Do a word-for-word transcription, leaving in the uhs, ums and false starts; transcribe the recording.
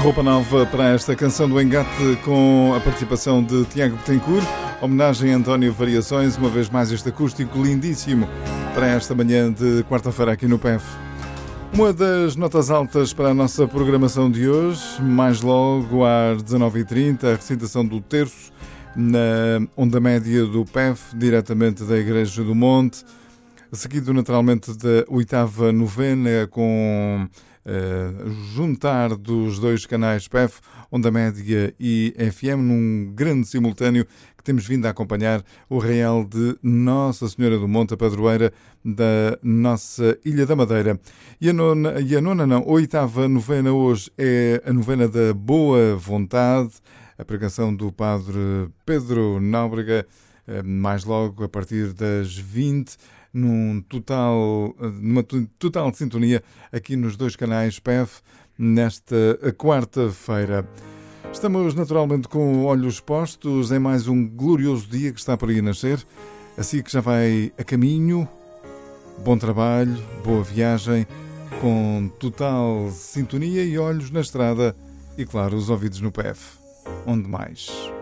Roupa nova para esta canção do Engate com a participação de Tiago Betancourt. Homenagem a António Variações, uma vez mais este acústico lindíssimo para esta manhã de quarta-feira aqui no P E F. Uma das notas altas para a nossa programação de hoje, mais logo às dezanove e trinta, a recitação do terço na onda média do P E F, diretamente da Igreja do Monte, seguido naturalmente da oitava novena com uh, juntar dos dois canais P E F, onda média e F M, num grande simultâneo que temos vindo a acompanhar o Real de Nossa Senhora do Monte, a padroeira da nossa Ilha da Madeira. E a nona, e a nona não, a oitava novena hoje é a novena da Boa Vontade, a pregação do Padre Pedro Nóbrega, mais logo a partir das vinte, num total, numa total sintonia aqui nos dois canais P E F, nesta quarta-feira. Estamos naturalmente com olhos postos em mais um glorioso dia que está por aí a nascer, assim que já vai a caminho. Bom trabalho, boa viagem, com total sintonia e olhos na estrada e, claro, os ouvidos no P E F. Onde mais?